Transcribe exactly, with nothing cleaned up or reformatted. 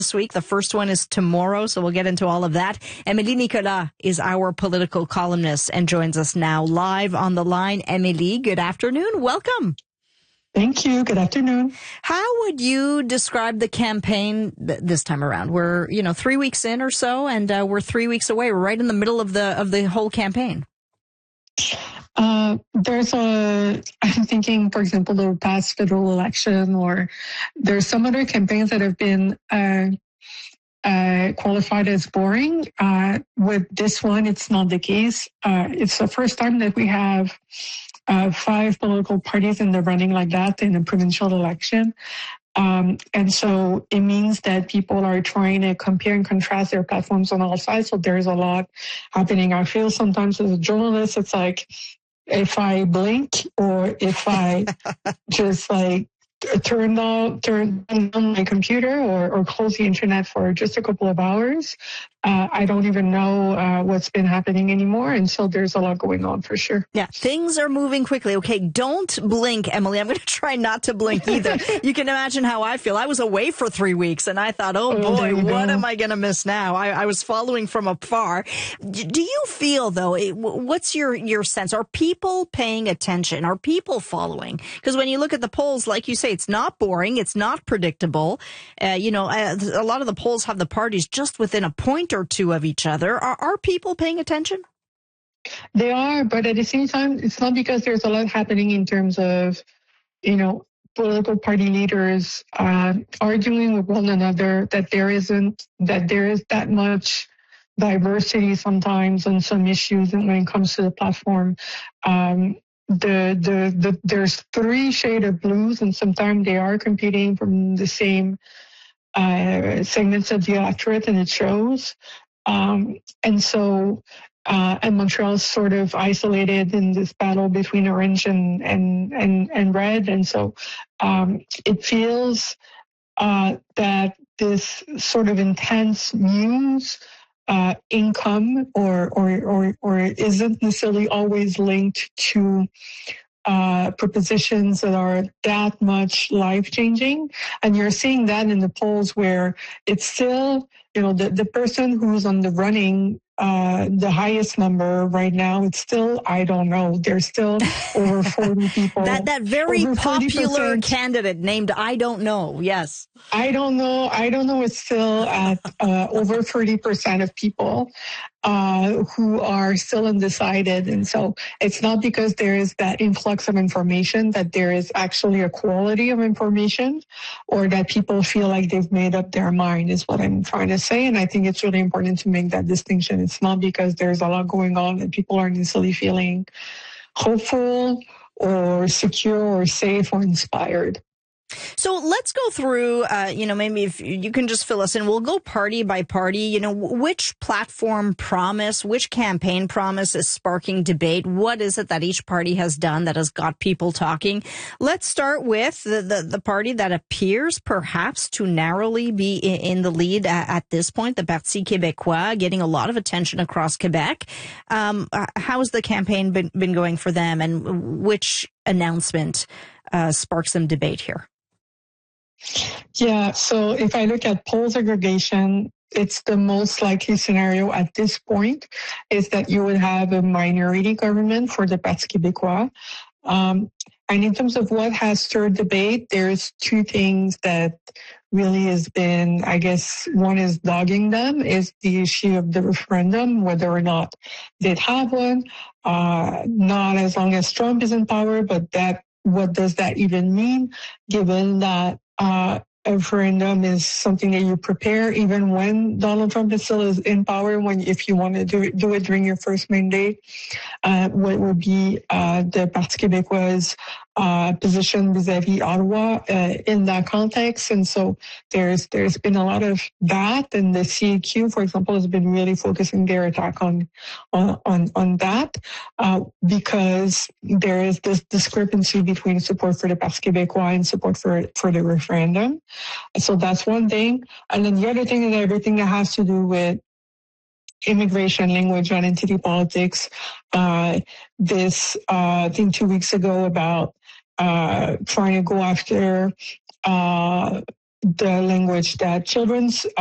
this week. The first one is tomorrow, so we'll get into all of that. Émilie Nicolas is our political columnist and joins us now live on the line. Émilie, good afternoon. Welcome. Thank you. Good afternoon. How would you describe the campaign th- this time around? We're, you know, three weeks in or so, and uh, we're three weeks away. We're right in the middle of the of the whole campaign. Uh, there's a, I'm thinking, for example, the past federal election, or there's some other campaigns that have been uh, uh, qualified as boring. Uh, with this one, it's not the case. Uh, it's the first time that we have uh, five political parties in the running like that in a provincial election. Um, and so it means that people are trying to compare and contrast their platforms on all sides. So there's a lot happening. I feel sometimes as a journalist, it's like, if I blink or if I just like turn on, turn on my computer or, or close the internet for just a couple of hours, uh, I don't even know uh, what's been happening anymore. And so there's a lot going on for sure. Yeah, things are moving quickly. Okay, don't blink, Émilie. I'm going to try not to blink either. You can imagine how I feel. I was away for three weeks and I thought, oh, oh boy, what go. am I going to miss now? I, I was following from afar. Do you feel, though, what's your, your sense? Are people paying attention? Are people following? Because when you look at the polls, like you say, it's not boring. It's not predictable. Uh, you know, a lot of the polls have the parties just within a point or two of each other. Are, are people paying attention? They are, but at the same time, it's not because there's a lot happening in terms of, you know, political party leaders uh, arguing with one another that there isn't, that there is that much diversity sometimes on some issues and when it comes to the platform. Um, the, the, the, there's three shades of blues and sometimes they are competing from the same uh, segments of the electorate, and it shows. Um, and so, uh, and Montreal's sort of isolated in this battle between orange and, and, and, and red. And so, um, it feels, uh, that this sort of intense news, uh, income or, or, or, or isn't necessarily always linked to, uh, propositions that are that much life-changing. And you're seeing that in the polls where it's still, you know, the, the person who's on the running, uh, the highest number right now, it's still, I don't know, there's still over forty people. that that very popular candidate named I don't know, yes. I don't know, I don't know, it's still at uh, over thirty percent of people uh, who are still undecided. And so it's not because there is that influx of information that there is actually a quality of information or that people feel like they've made up their mind is what I'm trying to say. And I think it's really important to make that distinction. It's not because there's a lot going on that people aren't necessarily feeling hopeful or secure or safe or inspired. So let's go through, uh, you know, maybe if you can just fill us in, we'll go party by party. You know, which platform promise, which campaign promise is sparking debate? What is it that each party has done that has got people talking? Let's start with the, the, the party that appears perhaps to narrowly be in, in the lead at, at this point, the Parti Québécois, getting a lot of attention across Quebec. Um, how has the campaign been, been going for them, and which announcement uh, sparks some debate here? Yeah, so if I look at poll segregation, it's the most likely scenario at this point is that you would have a minority government for the Parti Québécois. Um, and in terms of what has stirred debate, there's two things that really has been, I guess, one is dogging them, is the issue of the referendum, whether or not they'd have one, uh, not as long as Trump is in power, but that, what does that even mean, given that Uh, a referendum is something that you prepare even when Donald Trump is still is in power. When if you want to do it, do it during your first mandate, uh, what would be uh, the Parti Québécois' uh, position vis-à-vis Ottawa uh, in that context? And so there's there's been a lot of that, and the C A Q, for example, has been really focusing their attack on on on, on that uh, because there is this discrepancy between support for the Parti Québécois and support for for the referendum. So that's one thing. And then the other thing is everything that has to do with immigration, language, identity politics. Uh, this uh, thing two weeks ago about uh, trying to go after uh, the language that children's